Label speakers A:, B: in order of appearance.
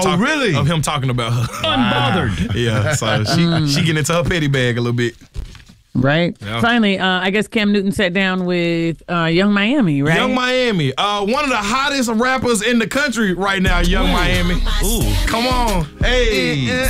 A: really?
B: Of him talking about her.
C: Unbothered.
B: Yeah, so she getting into her petty bag a little bit.
D: Right.
B: Yeah.
D: Finally, I guess Cam Newton sat down with Young Miami, right?
B: Young Miami, one of the hottest rappers in the country right now. Young Miami.
C: Ooh.
B: Come on, hey.